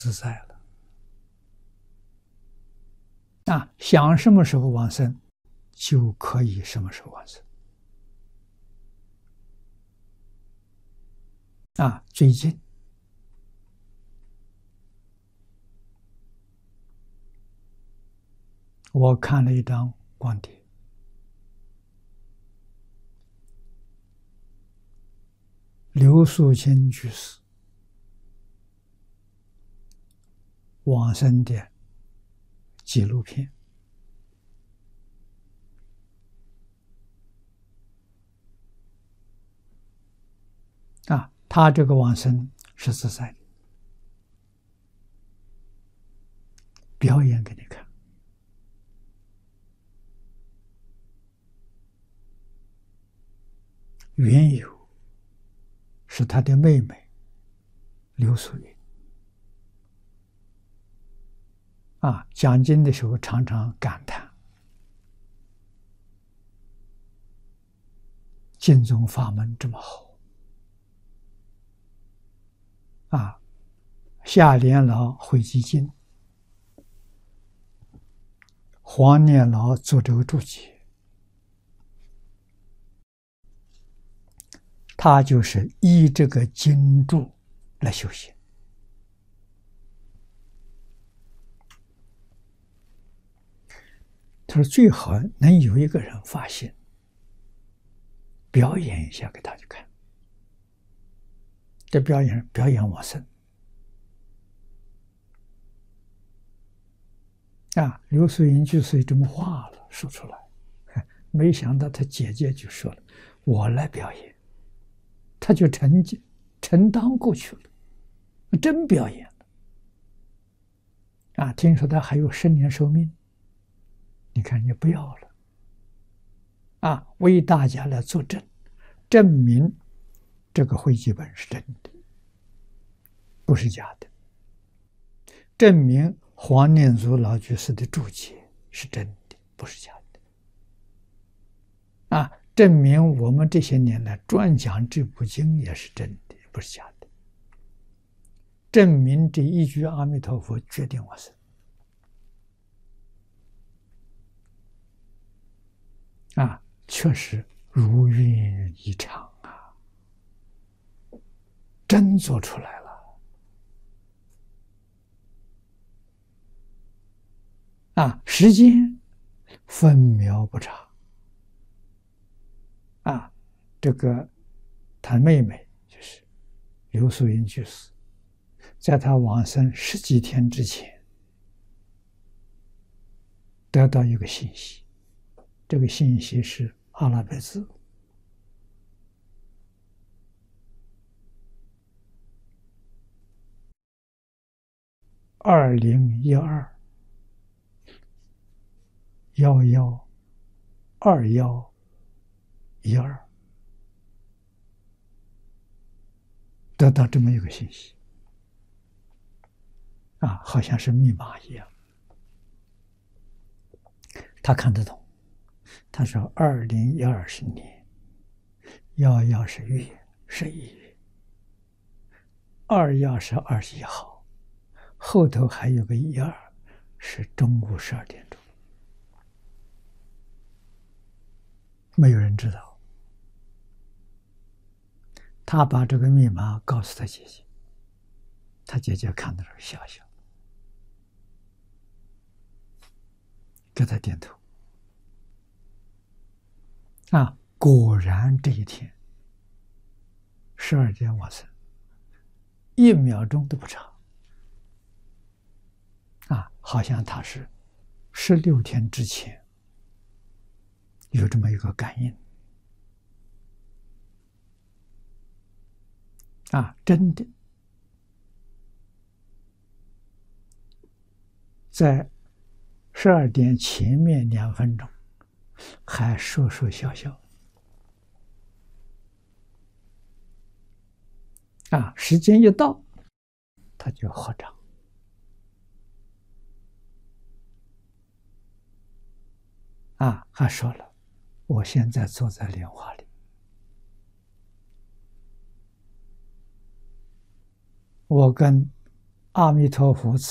自在了。想什么时候往生，就可以什么时候往生。最近我看了一张光碟，刘素卿居士往生的纪录片。他这个往生是自在的，表演给你看。缘由是他的妹妹刘素云讲经的时候常常感叹净宗法门这么好夏莲老汇集经，黄念老做这个注解，他就是依这个经注来修行。他说最好能有一个人发现，表演一下给大家看。这表演往生刘素云居士这么话了说出来，没想到他姐姐就说了：“我来表演。”他就承担过去了，真表演了听说他还有10年寿命，你看你不要了为大家来作证，证明这个汇集本是真的，不是假的，证明黄念祖老居士的注解是真的，不是假的证明我们这些年来专讲这部经也是真的，不是假的，证明这一句阿弥陀佛决定往生确实如愿以偿真做出来了时间分秒不差这个他妹妹就是刘素云居士，在他往生10几天之前得到一个信息，这个信息是阿拉伯字2012112112得到这么一个信息好像是密码一样。他看得懂，他说2012年11是月11月，21是21号，后头还有个12是中午12点钟，没有人知道。他把这个密码告诉他姐姐，他姐姐看到时候笑笑，给他点头果然这一天12点往生，1秒钟都不差好像他是16天之前有这么一个感应真的在12点前面2分钟还说说笑笑时间一到他就合掌还说了：“我现在坐在莲花里，我跟阿弥陀佛